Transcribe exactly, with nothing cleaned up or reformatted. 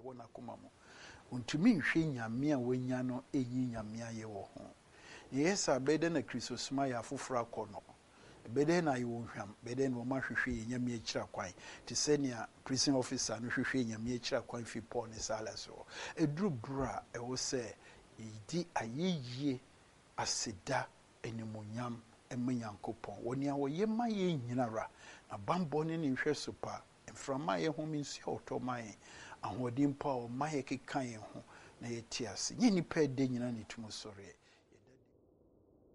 ɛwɔ n'akoma mu untumi nhwe nyame a wanya no enyi nyame ayɛ wɔ ho yesa bɛde na Kristosoma ya afoforo akɔ no bɛde na yɛ wɔhwam bɛde na ɔma hwehwɛ nyame akyira kwan te sɛ nea prison officer no hwehwɛ nyame akyira kwan fi Paul ne Silas so eduru bra ɛwɔ sɛ yidi ayeye aseda enimonyam ɛma Nyankopɔn wɔne a wɔyɛ ma yɛ nyinara na bambɔ ne ne nhwɛ so pa mframa yɛ ho minsu ɔtɔ ma yɛ ahoɔden pa o ma yɛ keka yɛ ho na yɛ ti ase nyɛ nipa de nyina ne tumu sɔre